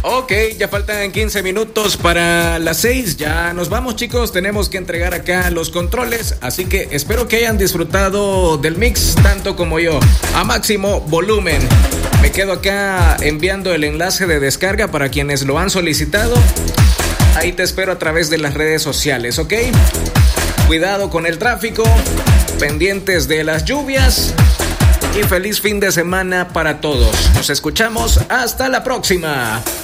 Ok, ya faltan 15 minutos para las 6. Ya nos vamos, chicos. Tenemos que entregar acá los controles. Así que espero que hayan disfrutado del mix tanto como yo. A máximo volumen. Me quedo acá enviando el enlace de descarga para quienes lo han solicitado. Ahí te espero a través de las redes sociales, ¿ok? Cuidado con el tráfico. Pendientes de las lluvias. Y feliz fin de semana para todos. Nos escuchamos hasta la próxima.